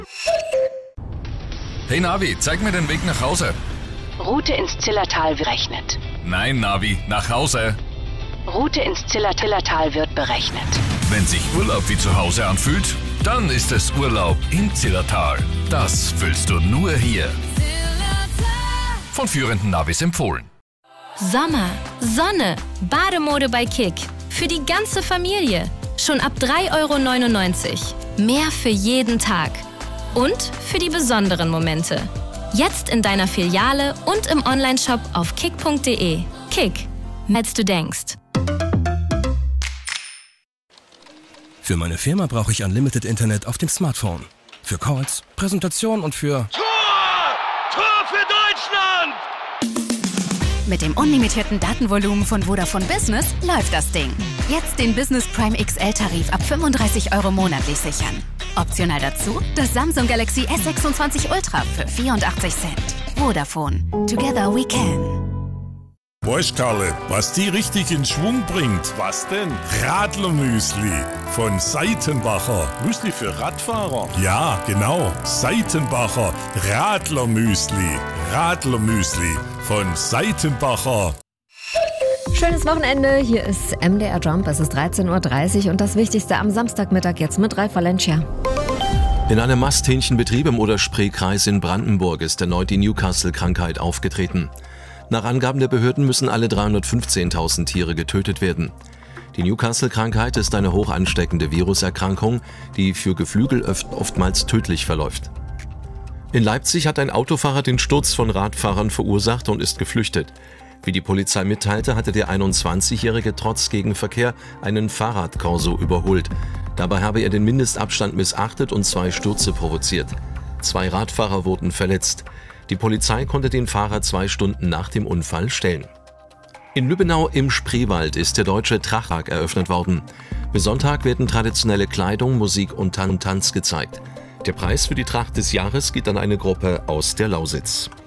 Hey Navi, zeig mir den Weg nach Hause. Route ins Zillertal berechnet. Nein, Navi, nach Hause. Route ins Zillertal wird berechnet. Wenn sich Urlaub wie zu Hause anfühlt, dann ist es Urlaub im Zillertal. Das fühlst du nur hier. Von führenden Navis empfohlen. Sommer, Sonne, Bademode bei Kick. Für die ganze Familie. Schon ab 3,99 €. Mehr für jeden Tag. Und für die besonderen Momente. Jetzt in deiner Filiale und im Onlineshop auf kick.de. Kick, als du denkst. Für meine Firma brauche ich Unlimited Internet auf dem Smartphone. Für Calls, Präsentation und für... Tor für Deutschland! Mit dem unlimitierten Datenvolumen von Vodafone Business läuft das Ding. Jetzt den Business Prime XL-Tarif ab 35 € monatlich sichern. Optional dazu das Samsung Galaxy S26 Ultra für 84 Cent. Vodafone. Together we can. Weißt Karle, was die richtig in Schwung bringt? Was denn? Radlermüsli von Seitenbacher. Müsli für Radfahrer? Ja, genau. Seitenbacher Radlermüsli. Radlermüsli von Seitenbacher. Schönes Wochenende, hier ist MDR Jump, es ist 13:30 Uhr und das Wichtigste am Samstagmittag jetzt mit Ralf Valencia. In einem Masthähnchenbetrieb im Oder-Spree-Kreis in Brandenburg ist erneut die Newcastle-Krankheit aufgetreten. Nach Angaben der Behörden müssen alle 315.000 Tiere getötet werden. Die Newcastle-Krankheit ist eine hoch ansteckende Viruserkrankung, die für Geflügel oftmals tödlich verläuft. In Leipzig hat ein Autofahrer den Sturz von Radfahrern verursacht und ist geflüchtet. Wie die Polizei mitteilte, hatte der 21-Jährige trotz Gegenverkehr einen Fahrradkorso überholt. Dabei habe er den Mindestabstand missachtet und 2 Stürze provoziert. 2 Radfahrer wurden verletzt. Die Polizei konnte den Fahrer 2 Stunden nach dem Unfall stellen. In Lübbenau im Spreewald ist der Deutsche Trachtag eröffnet worden. Bis Sonntag werden traditionelle Kleidung, Musik und Tanz gezeigt. Der Preis für die Tracht des Jahres geht an eine Gruppe aus der Lausitz.